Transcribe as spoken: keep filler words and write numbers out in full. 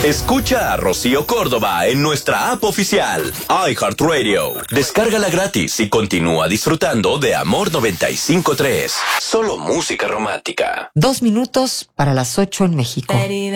Escucha a Rocío Córdoba en nuestra app oficial, iHeartRadio. Descárgala gratis y continúa disfrutando de Amor noventa y cinco punto tres. Solo música romántica. Dos minutos para las ocho en México.